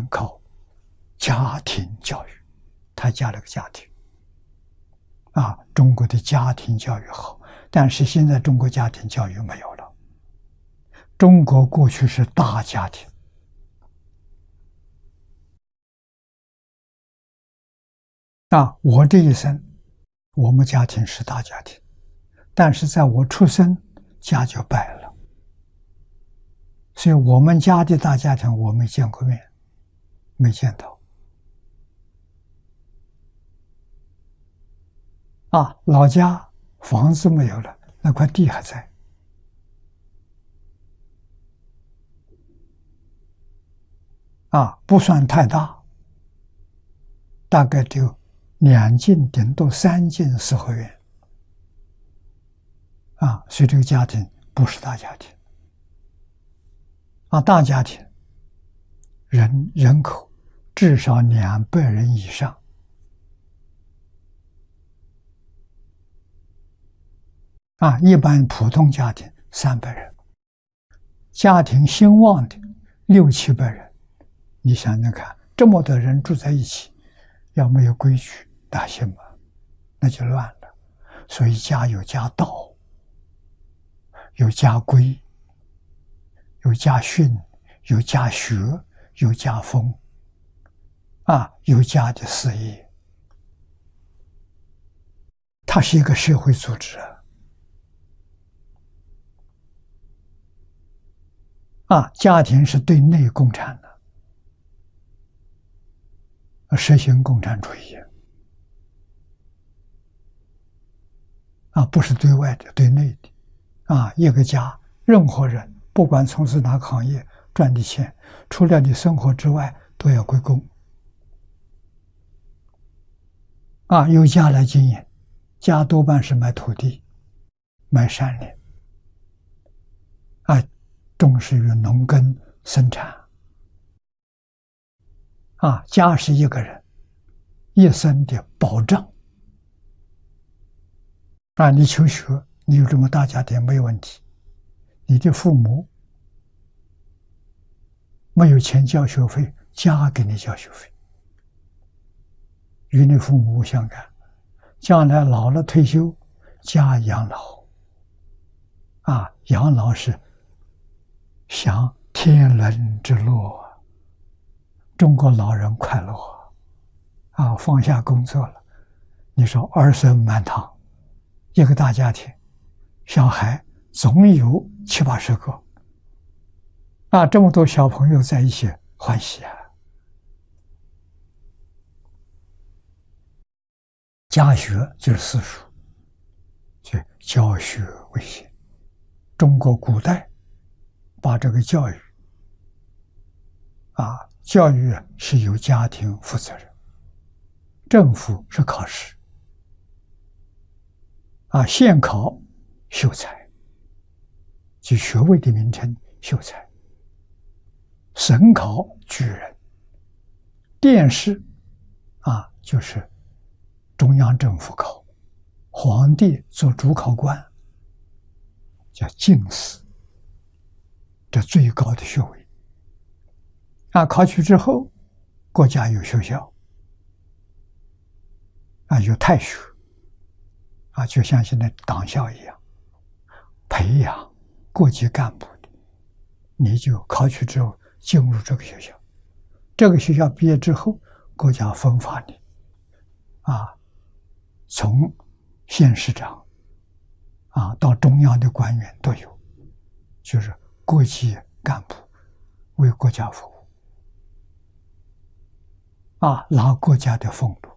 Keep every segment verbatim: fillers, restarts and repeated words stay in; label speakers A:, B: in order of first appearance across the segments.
A: 靠家庭教育，他加了个家庭。啊，中国的家庭教育好，但是现在中国家庭教育没有了。中国过去是大家庭，啊，我这一生，我们家庭是大家庭，但是在我出生，家就败了。所以我们家的大家庭我没见过面，没见到。啊，老家房子没有了，那块地还在。啊，不算太大，大概只有两进顶多三进四合院。啊，所以这个家庭不是大家庭。啊，大家庭人人口至少两百人以上。啊，一般普通家庭三百人，家庭兴旺的六七百人。你想想看，这么多人住在一起，要没有规矩，哪行嘛？那就乱了。所以家有家道，有家规，有家训，有家学，有家风，啊，有家的事业。它是一个社会组织啊。啊，家庭是对内共产的，实行共产主义。啊，不是对外的，对内的。啊，一个家，任何人不管从事哪个行业，赚的钱，除了你生活之外，都要归公。啊，由家来经营，家多半是买土地、买山林。啊，重视于农耕生产。啊，家是一个人一生的保障。啊，你求学，你有这么大家庭没有问题，你的父母没有钱交学费，家给你交学费，与你父母无相干。将来老了退休，家养老。啊，养老是享天伦之乐，中国老人快乐。啊，放下工作了，你说儿孙满堂，一个大家庭，小孩总有七八十个。啊，这么多小朋友在一起欢喜啊！家学就是私塾，就教学为先。中国古代把这个教育，啊，教育是由家庭负责任，政府是考试。啊，县考秀才，即学位的名称秀才。省考举人，殿试啊就是中央政府考，皇帝做主考官，叫进士，这最高的学位。啊，考取之后，国家有学校，啊，有太学，啊，就像现在党校一样，培养各级干部的，你就考取之后进入这个学校，这个学校毕业之后，国家分发你，啊，从县市长，啊到中央的官员都有，就是各级干部为国家服务，啊，拿国家的俸禄。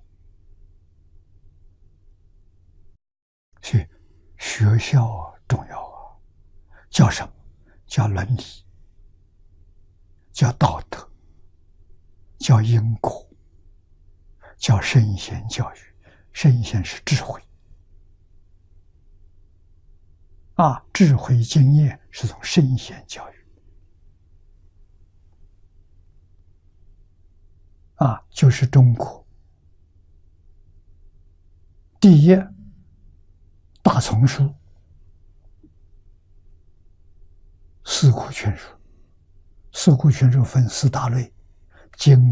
A: 所以学校重要啊，叫什么？叫伦理，叫道德，叫因果，叫圣贤教育。圣贤是智慧，啊，智慧经验是从圣贤教育，啊，就是中国第一大丛书《四库全书》。四库全书分四大类， 经